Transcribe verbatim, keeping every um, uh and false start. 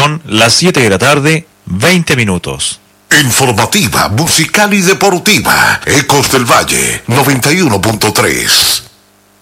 Son las siete de la tarde, veinte minutos. Informativa, musical y deportiva. Ecos del Valle, noventa y uno punto tres.